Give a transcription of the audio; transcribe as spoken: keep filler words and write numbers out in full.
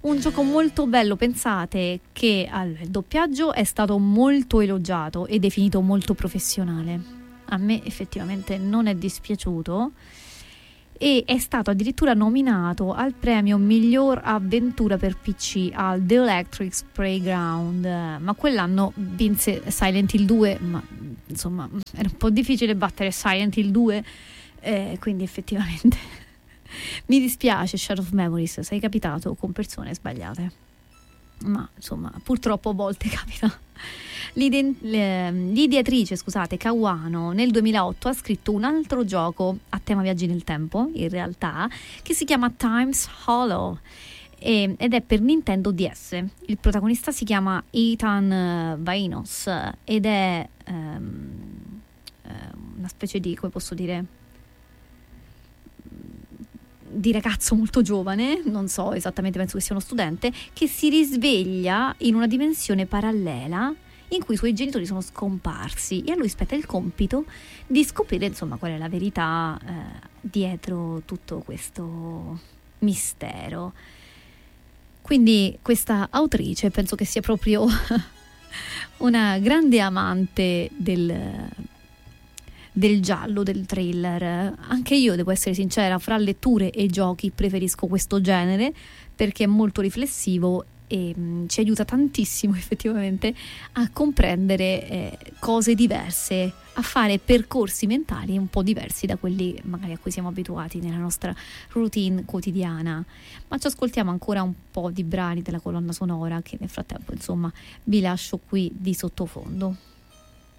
Un gioco molto bello, pensate che al il doppiaggio è stato molto elogiato e definito molto professionale. A me effettivamente non è dispiaciuto e è stato addirittura nominato al premio miglior avventura per P C al The Electric Playground, ma quell'anno vinse Silent Hill due, ma insomma era un po' difficile battere Silent Hill due, eh, quindi effettivamente mi dispiace Shadow of Memories, sei capitato con persone sbagliate, ma insomma purtroppo a volte capita. L'ide- le- l'ideatrice scusate Kawano nel duemilaotto ha scritto un altro gioco a tema viaggi nel tempo, in realtà, che si chiama Times Hollow e- ed è per Nintendo D S. Il protagonista si chiama Ethan eh, Vainos ed è ehm, ehm, una specie di, come posso dire, di ragazzo molto giovane, non so esattamente, penso che sia uno studente, che si risveglia in una dimensione parallela in cui i suoi genitori sono scomparsi e a lui spetta il compito di scoprire insomma qual è la verità eh, dietro tutto questo mistero. Quindi questa autrice penso che sia proprio una grande amante del del giallo, del thriller. Anche io devo essere sincera, fra letture e giochi preferisco questo genere perché è molto riflessivo e mh, ci aiuta tantissimo effettivamente a comprendere eh, cose diverse, a fare percorsi mentali un po' diversi da quelli magari a cui siamo abituati nella nostra routine quotidiana. Ma ci ascoltiamo ancora un po' di brani della colonna sonora che nel frattempo insomma vi lascio qui di sottofondo.